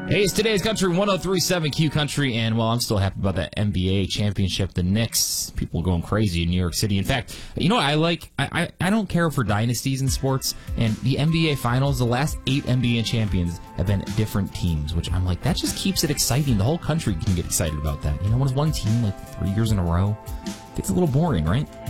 Hey, it's today's country 103.7 Q Country, and well, I'm still happy about that NBA championship. The Knicks, people are going crazy in New York City. In fact, you know what I like? I don't care for dynasties in sports, and the NBA Finals, the last 8 NBA champions have been different teams, which I'm like, that just keeps it exciting. The whole country can get excited about that. You know, when it's one team like 3 years in a row, it's a little boring, right?